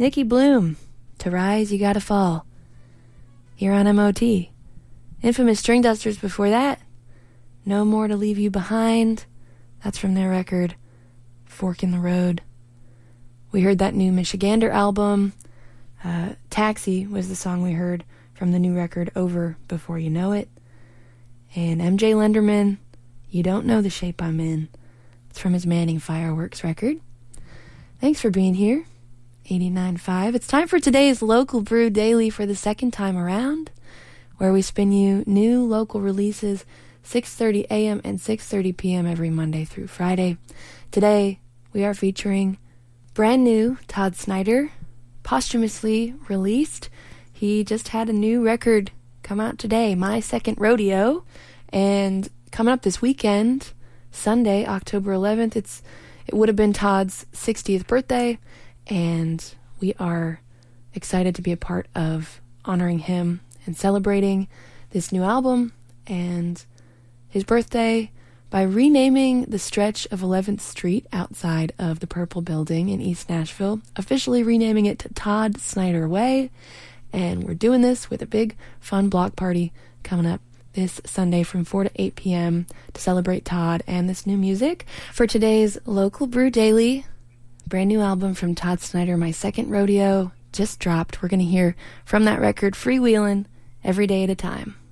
Nikki Bloom, To Rise You Gotta Fall, here on MOT. Infamous String Dusters before that, No More to Leave You Behind. That's from their record, Fork in the Road. We heard that new Michigander album. Taxi was the song we heard from the new record, Over Before You Know It. And MJ Lenderman, You Don't Know the Shape I'm In. It's from his Manning Fireworks record. Thanks for being here. 89.5. It's time for today's Local Brew Daily for the second time around, where we spin you new local releases 6:30 a.m. and 6:30 p.m. every Monday through Friday. Today, we are featuring brand new Todd Snider, posthumously released. He just had a new record come out today, My Second Rodeo, and coming up this weekend, Sunday, October 11th, it would have been Todd's 60th birthday, and we are excited to be a part of honoring him and celebrating this new album and his birthday by renaming the stretch of 11th Street outside of the Purple Building in East Nashville, officially renaming it to Todd Snider Way. And we're doing this with a big, fun block party coming up this Sunday from 4 to 8 p.m. to celebrate Todd and this new music. For today's Local Brew Daily, brand new album from Todd Snider, My Second Rodeo, just dropped. We're going to hear from that record, Freewheelin', Every Day at a Time.